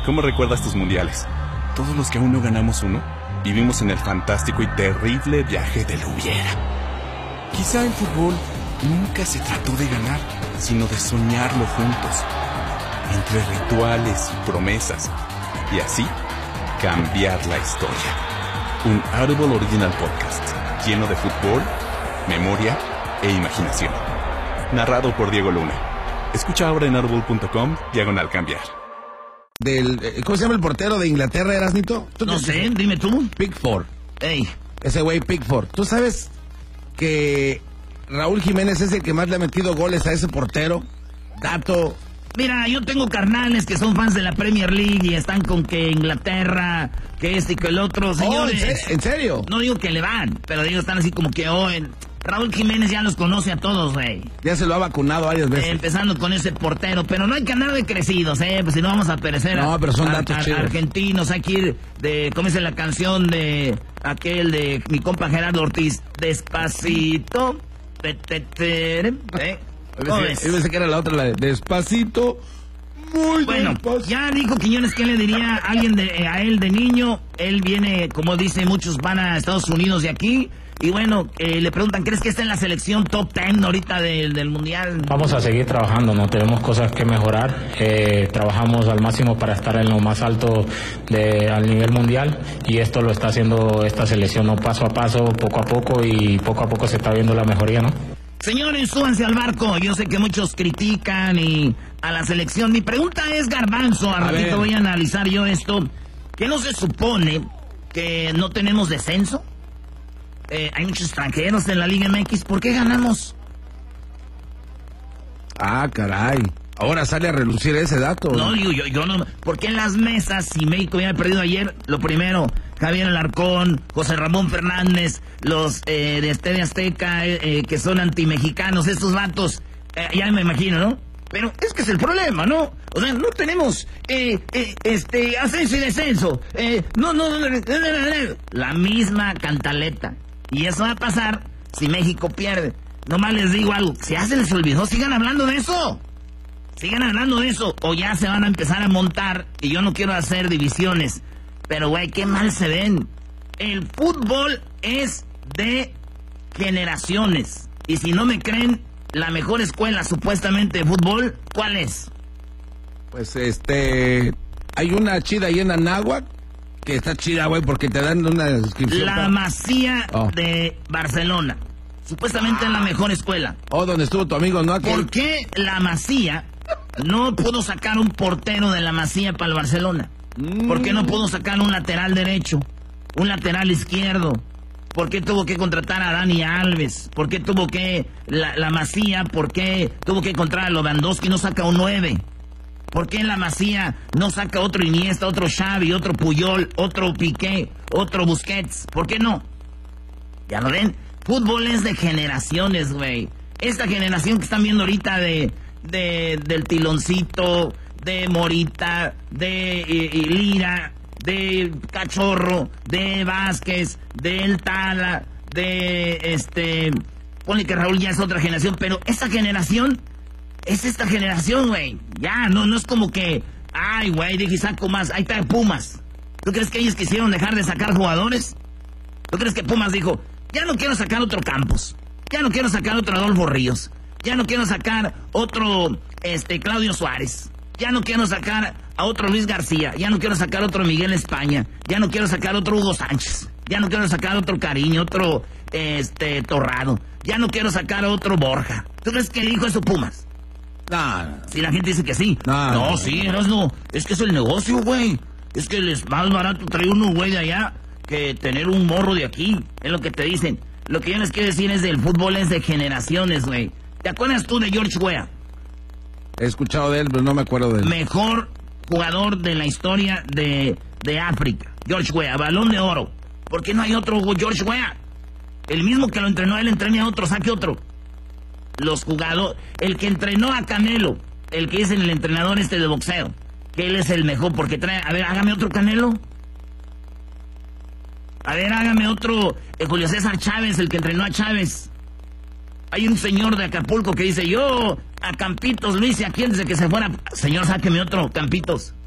¿cómo recuerdas tus mundiales? Todos los que aún no ganamos uno, vivimos en el fantástico y terrible viaje del hubiera. Quizá el fútbol nunca se trató de ganar, sino de soñarlo juntos, entre rituales y promesas, y así cambiar la historia. Un Audible Original Podcast, lleno de fútbol, memoria e imaginación. Narrado por Diego Luna. Escucha ahora en audible.com/cambiar. ¿Cómo se llama el portero de Inglaterra, Erasnito? No sé, dime tú. Pickford. Ey. Ese güey Pickford. ¿Tú sabes que Raúl Jiménez es el que más le ha metido goles a ese portero? Dato. Mira, yo tengo carnales que son fans de la Premier League y están con que Inglaterra, que este y que el otro, señores. ¿En serio? No digo que le van, pero digo, están así como que Raúl Jiménez ya los conoce a todos, güey. Ya se lo ha vacunado varias veces. Empezando con ese portero, pero no hay que andar de crecidos, pues si no vamos a perecer. No, pero son datos chidos. Argentinos, hay que ir de, ¿cómo dice la canción de aquel de mi compa Gerardo Ortiz? Despacito, Yo pensé que era la otra, la de Despacito, muy bueno, despacito. Ya dijo Quiñones que le diría a alguien a él de niño. Él viene, como dice, muchos van a Estados Unidos de aquí. Y bueno, le preguntan, ¿crees que está en la selección top 10 ahorita del Mundial? Vamos a seguir trabajando, no tenemos cosas que mejorar. Trabajamos al máximo para estar en lo más alto al nivel mundial, y esto lo está haciendo esta selección, ¿no? Paso a paso, poco a poco, y poco a poco se está viendo la mejoría, ¿no? Señores, súbanse al barco. Yo sé que muchos critican a la selección. Mi pregunta es, Garbanzo, a ratito voy a analizar yo esto. ¿Qué no se supone que no tenemos descenso? Hay muchos extranjeros en la Liga MX. ¿Por qué ganamos? Ah, caray. Ahora sale a relucir ese dato. No, digo yo no. ¿Por qué en las mesas, si México había perdido ayer? Lo primero, Javier Alarcón, José Ramón Fernández, los de Estadio Azteca, que son antimexicanos, estos vatos, ya me imagino, ¿no? Pero es que es el problema, ¿no? O sea, no tenemos ascenso y descenso. No, la misma cantaleta. Y eso va a pasar si México pierde. Nomás les digo algo, si ya se les olvidó, sigan hablando de eso. Sigan hablando de eso, o ya se van a empezar a montar, y yo no quiero hacer divisiones, pero güey, qué mal se ven. El fútbol es de generaciones, y si no me creen, la mejor escuela supuestamente de fútbol, ¿cuál es? Pues hay una chida ahí en Anáhuac, que está chida, güey, porque te dan una descripción. La Masía de Barcelona, supuestamente es la mejor escuela. Donde estuvo tu amigo, ¿no? ¿Por qué la Masía no pudo sacar un portero de la Masía para el Barcelona? ¿Por qué no pudo sacar un lateral derecho, un lateral izquierdo? ¿Por qué tuvo que contratar a Dani Alves? ¿Por qué tuvo que la Masía, por qué tuvo que encontrar a Lewandowski y no saca un 9? ¿Por qué la Masía no saca otro Iniesta, otro Xavi, otro Puyol, otro Piqué, otro Busquets? ¿Por qué no? ¿Ya lo ven? Fútbol es de generaciones, güey. Esta generación que están viendo ahorita del Tiloncito, de Morita, de Lira, de Cachorro, de Vázquez, del Tala, ponle que Raúl ya es otra generación, pero esta generación es esta generación, güey. Ya, no es como que, ay, güey, dije, saco más, ahí está Pumas. ¿Tú crees que ellos quisieron dejar de sacar jugadores? ¿Tú crees que Pumas dijo, ya no quiero sacar otro Campos, ya no quiero sacar otro Adolfo Ríos, ya no quiero sacar otro Claudio Suárez, ya no quiero sacar a otro Luis García, ya no quiero sacar otro Miguel España, ya no quiero sacar otro Hugo Sánchez, ya no quiero sacar otro Cariño, otro Torrado, ya no quiero sacar otro Borja? ¿Tú crees que dijo eso Pumas? No. Si la gente dice que sí. No, sí, Erasmo, es que es el negocio, güey. Es que les más barato traer uno, güey, de allá que tener un morro de aquí. Es lo que te dicen. Lo que yo les quiero decir es del fútbol es de generaciones, güey. ¿Te acuerdas tú de George Weah? He escuchado de él, pero no me acuerdo de él. Mejor jugador de la historia de África. George Weah, Balón de Oro. ¿Por qué no hay otro George Weah? El mismo que lo entrenó él, entrene a otro, saque otro. Los jugadores, el que entrenó a Canelo, el que es el entrenador de boxeo, que él es el mejor porque trae, a ver, hágame otro Canelo. A ver, hágame otro Julio César Chávez, el que entrenó a Chávez. Hay un señor de Acapulco que dice, yo a Campitos lo hice aquí antes de que se fuera. Señor, sáqueme otro Campitos.